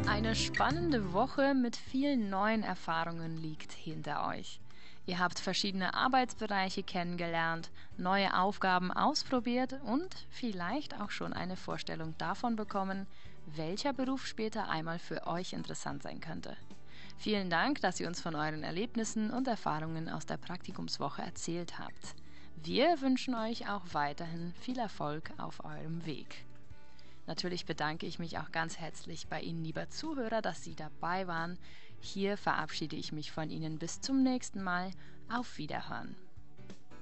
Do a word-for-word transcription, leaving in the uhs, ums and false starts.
Eine spannende Woche mit vielen neuen Erfahrungen liegt hinter euch. Ihr habt verschiedene Arbeitsbereiche kennengelernt, neue Aufgaben ausprobiert und vielleicht auch schon eine Vorstellung davon bekommen, welcher Beruf später einmal für euch interessant sein könnte. Vielen Dank, dass ihr uns von euren Erlebnissen und Erfahrungen aus der Praktikumswoche erzählt habt. Wir wünschen euch auch weiterhin viel Erfolg auf eurem Weg. Natürlich bedanke ich mich auch ganz herzlich bei Ihnen, lieber Zuhörer, dass Sie dabei waren. Hier verabschiede ich mich von Ihnen bis zum nächsten Mal. Auf Wiederhören.